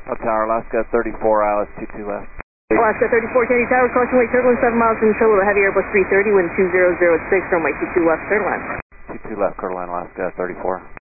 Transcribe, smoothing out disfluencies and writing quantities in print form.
Tower, Alaska 34, ILS 22 left. Alaska 34, Kennedy Tower, caution weight turbulence 7 miles control of a heavy Airbus 330, wind 2006, runway 22 left, clear to land. 22 left, clear to land, Alaska 34.